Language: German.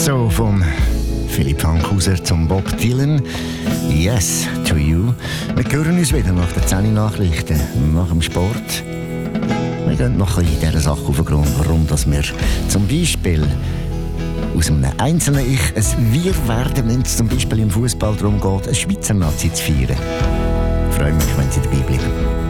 So von Philipp Fankhauser zum Bob Dylan. Yes to you. Wir hören uns wieder nach den 10 Nachrichten, nach dem Sport. Wir gehen noch in dieser Sache auf den Grund, warum dass wir zum Beispiel aus einem einzelnen Ich ein Wir werden, wenn es zum Beispiel im Fußball darum geht, eine Schweizer Nazi zu feiern. Ich freue mich, wenn Sie dabei bleiben.